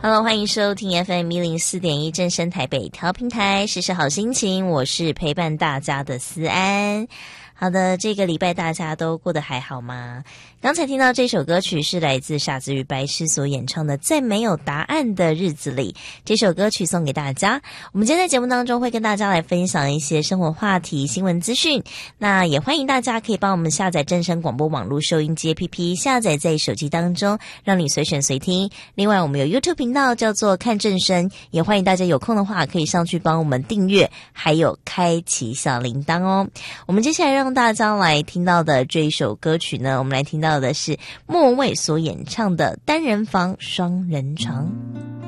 Hello， 欢迎收听 FM104.1 正声台北调频台，时时好心情，我是陪伴大家的思安。好的，这个礼拜大家都过得还好吗？刚才听到这首歌曲是来自傻子与白痴所演唱的《在没有答案的日子里》，这首歌曲送给大家。我们今天在节目当中会跟大家来分享一些生活话题、新闻资讯，那也欢迎大家可以帮我们下载正声广播网络收音机 APP， 下载在手机当中，让你随选随听。另外我们有 YouTube 频道叫做看正声，也欢迎大家有空的话可以上去帮我们订阅，还有开启小铃铛哦。我们接下来让大家来听到的这一首歌曲呢，我们来听到的是莫文蔚所演唱的《单人房双人床》。